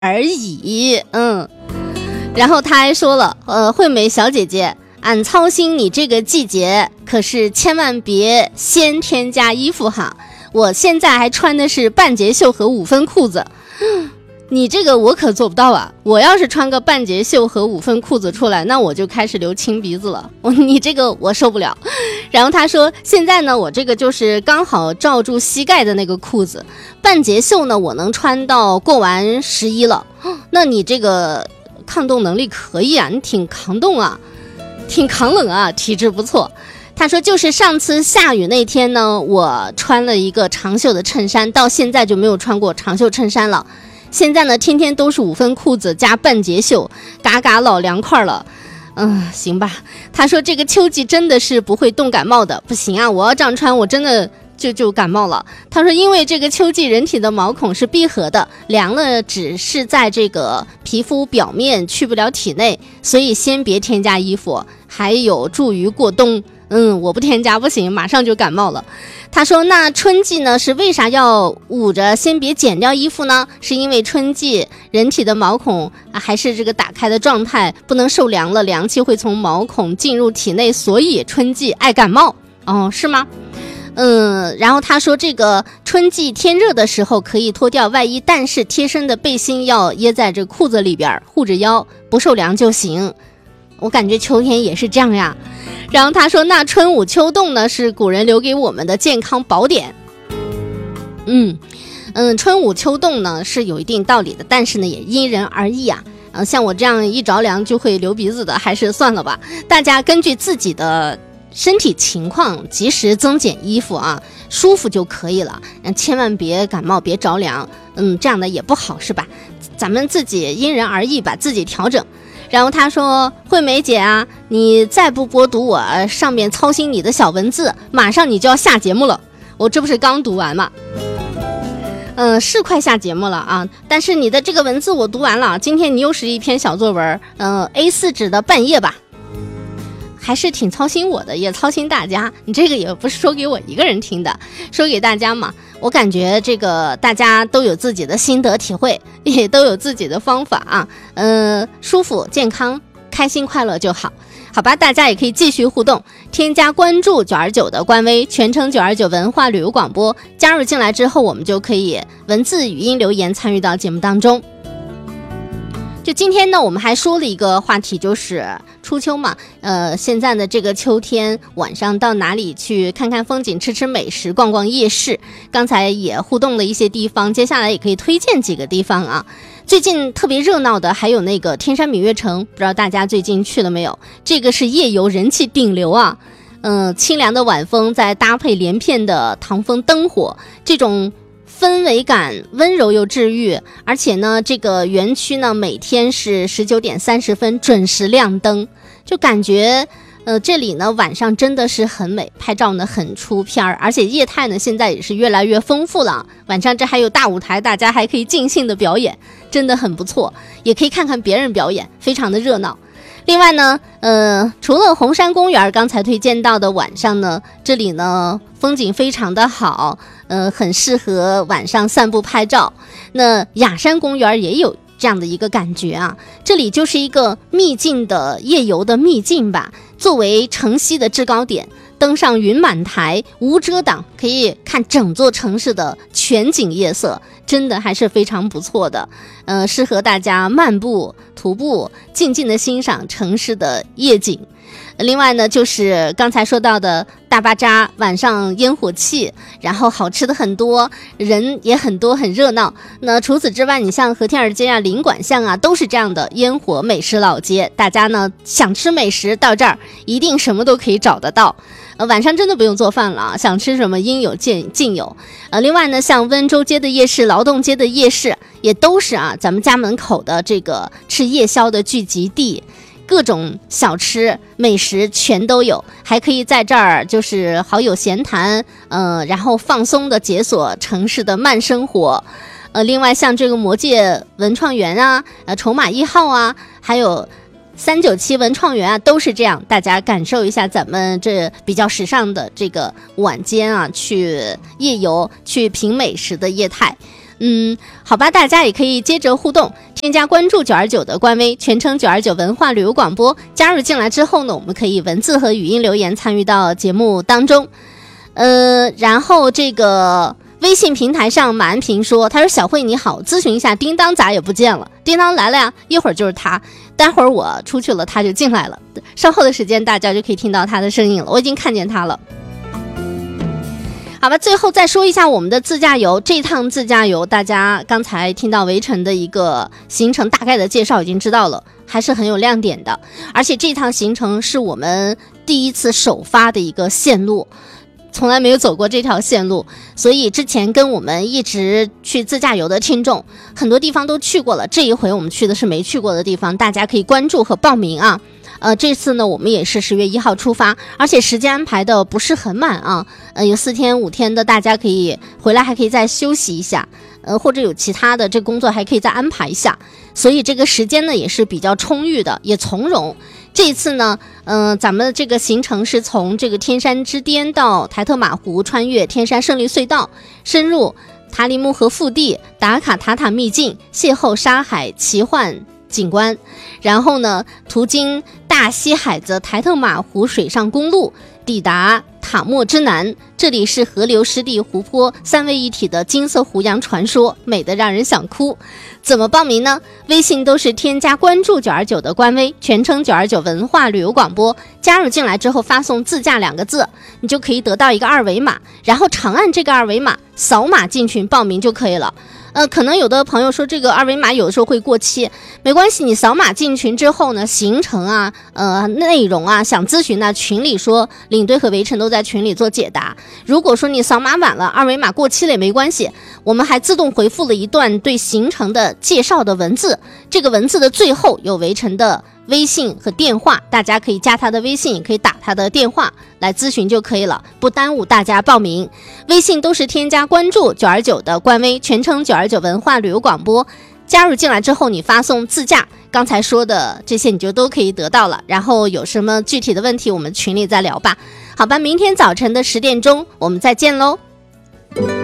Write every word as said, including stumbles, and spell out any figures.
而已。嗯，然后他还说了，呃，惠美小姐姐，俺操心你这个季节，可是千万别先添加衣服哈。我现在还穿的是半截袖和五分裤子，你这个我可做不到啊！我要是穿个半截袖和五分裤子出来，那我就开始流青鼻子了。你这个我受不了。然后他说，现在呢，我这个就是刚好罩住膝盖的那个裤子，半截袖呢，我能穿到过完十一了。那你这个抗冻能力可以啊，你挺抗冻啊，挺抗冷啊，体质不错。他说就是上次下雨那天呢，我穿了一个长袖的衬衫，到现在就没有穿过长袖衬衫了。现在呢，天天都是五分裤子加半截袖，嘎嘎老凉快了。嗯，行吧。他说这个秋季真的是不会冻感冒的，不行啊，我要这样穿，我真的就就感冒了。他说因为这个秋季人体的毛孔是闭合的，凉了只是在这个皮肤表面，去不了体内，所以先别添加衣服，还有助于过冬。嗯，我不添加不行，马上就感冒了。他说那春季呢是为啥要捂着先别剪掉衣服呢？是因为春季人体的毛孔、啊、还是这个打开的状态，不能受凉了，凉气会从毛孔进入体内，所以春季爱感冒。哦，是吗？嗯，然后他说这个春季天热的时候可以脱掉外衣，但是贴身的背心要掖在这裤子里边护着腰，不受凉就行。我感觉秋天也是这样呀。然后他说那春捂秋冻呢是古人留给我们的健康宝典。嗯嗯，春捂秋冻呢是有一定道理的，但是呢也因人而异啊。嗯，像我这样一着凉就会流鼻子的，还是算了吧。大家根据自己的身体情况及时增减衣服啊，舒服就可以了。嗯，千万别感冒，别着凉。嗯，这样的也不好是吧？咱们自己因人而异吧，自己调整。然后他说惠美姐啊，你再不播读我上面操心你的小文字，马上你就要下节目了。我这不是刚读完吗？嗯、呃，是快下节目了啊，但是你的这个文字我读完了，今天你又是一篇小作文，嗯、呃、A 四 纸的半页吧，还是挺操心我的，也操心大家。你这个也不是说给我一个人听的，说给大家嘛。我感觉这个大家都有自己的心得体会，也都有自己的方法啊。呃，舒服、健康、开心、快乐就好，好吧？大家也可以继续互动，添加关注九二九的官微，全称九二九文化旅游广播，加入进来之后，我们就可以文字、语音留言参与到节目当中。就今天呢，我们还说了一个话题，就是初秋嘛，呃，现在的这个秋天，晚上到哪里去看看风景、吃吃美食、逛逛夜市？刚才也互动了一些地方，接下来也可以推荐几个地方啊。最近特别热闹的还有那个天山闽悦城，不知道大家最近去了没有？这个是夜游人气顶流啊。嗯、呃，清凉的晚风再搭配连片的唐风灯火，这种氛围感温柔又治愈，而且呢这个园区呢每天是十九点三十分准时亮灯，就感觉呃这里呢晚上真的是很美，拍照呢很出片儿，而且业态呢现在也是越来越丰富了，晚上这还有大舞台，大家还可以尽兴的表演，真的很不错，也可以看看别人表演，非常的热闹。另外呢呃，除了红山公园刚才推荐到的晚上呢，这里呢风景非常的好，呃，很适合晚上散步拍照。那雅山公园也有这样的一个感觉啊，这里就是一个秘境的夜游的秘境吧，作为城西的制高点，登上云满台无遮挡，可以看整座城市的全景夜色，真的还是非常不错的。呃，适合大家漫步徒步，静静的欣赏城市的夜景。另外呢就是刚才说到的大巴扎，晚上烟火气，然后好吃的很多，人也很多，很热闹。那除此之外，你像和田儿街啊、领馆巷啊，都是这样的烟火美食老街，大家呢想吃美食到这儿一定什么都可以找得到。呃，晚上真的不用做饭了，想吃什么应有尽尽有。呃，另外呢像温州街的夜市、劳动街的夜市也都是啊咱们家门口的这个吃夜宵的聚集地，各种小吃美食全都有，还可以在这儿就是好友闲谈，呃，然后放松的解锁城市的慢生活。呃，另外像这个魔界文创园啊，呃，筹码一号啊，还有三九七文创园啊，都是这样，大家感受一下咱们这比较时尚的这个晚间啊，去夜游去品美食的业态。 嗯，好吧，大家也可以接着互动，添加关注九二九的官微，全称九二九文化旅游广播。加入进来之后呢，我们可以文字和语音留言参与到节目当中。呃，然后这个微信平台上马安平说，他说小慧你好，咨询一下叮当咋也不见了？叮当来了呀，一会儿就是他，待会儿我出去了他就进来了，稍后的时间大家就可以听到他的声音了，我已经看见他了。好吧，最后再说一下我们的自驾游。这趟自驾游大家刚才听到围城的一个行程大概的介绍已经知道了，还是很有亮点的。而且这趟行程是我们第一次首发的一个线路，从来没有走过这条线路，所以之前跟我们一直去自驾游的听众很多地方都去过了，这一回我们去的是没去过的地方，大家可以关注和报名啊。呃，这次呢，我们也是十月一号出发，而且时间安排的不是很满啊，呃，有四天五天的，大家可以回来还可以再休息一下，呃，或者有其他的这工作还可以再安排一下，所以这个时间呢也是比较充裕的，也从容。这一次呢，嗯、呃，咱们的这个行程是从这个天山之巅到台特玛湖，穿越天山胜利隧道，深入塔里木河腹地，打卡塔塔秘境，邂逅沙海奇幻景观，然后呢途经大西海子台特玛湖水上公路，抵达塔莫之南，这里是河流湿地湖泊三位一体的金色湖洋传说，美得让人想哭。怎么报名呢？微信都是添加关注九二九的官微，全称九二九文化旅游广播，加入进来之后发送自驾两个字，你就可以得到一个二维码，然后长按这个二维码扫码进群报名就可以了。呃，可能有的朋友说这个二维码有的时候会过期，没关系，你扫码进群之后呢，行程啊，呃，内容啊，想咨询呢，群里说领队和围城都在群里做解答。如果说你扫码晚了，二维码过期了也没关系，我们还自动回复了一段对行程的介绍的文字，这个文字的最后有围城的微信和电话，大家可以加他的微信，也可以打他的电话来咨询就可以了，不耽误大家报名。微信都是添加关注九二九的官微，全称九二九文化旅游广播，加入进来之后你发送自驾，刚才说的这些你就都可以得到了，然后有什么具体的问题我们群里再聊吧。好吧，明天早晨的十点钟我们再见喽。